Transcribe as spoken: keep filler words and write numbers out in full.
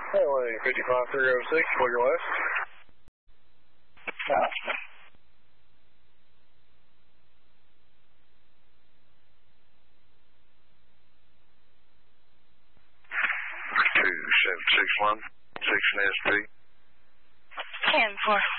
Highway fifty-five three oh six, for your west. two seven six one, six N S P. ten four.